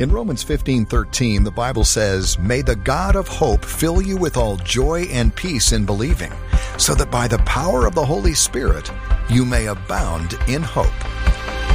In Romans 15:13, the Bible says, "May the God of hope fill you with all joy and peace in believing, so that by the power of the Holy Spirit you may abound in hope."